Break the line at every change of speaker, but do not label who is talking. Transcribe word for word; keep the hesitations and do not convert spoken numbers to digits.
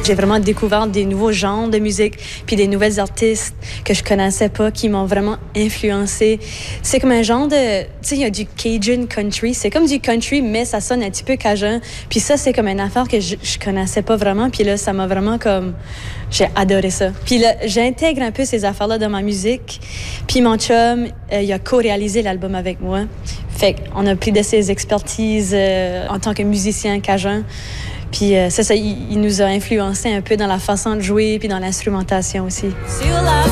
J'ai vraiment découvert des nouveaux genres de musique, puis des nouvelles artistes que je connaissais pas, qui m'ont vraiment influencé. C'est comme un genre de... Tu sais, il y a du Cajun country. C'est comme du country, mais ça sonne un petit peu cajun. Puis ça, c'est comme une affaire que je, je connaissais pas vraiment. Puis là, ça m'a vraiment comme... J'ai adoré ça. Puis là, j'intègre un peu ces affaires-là dans ma musique. Puis mon chum, euh, il a co-réalisé l'album avec moi. Fait qu'on a pris de ses expertises euh, en tant que musicien cajun. Puis euh, c'est ça, il, il nous a influencé un peu dans la façon de jouer puis dans l'instrumentation aussi. Sur la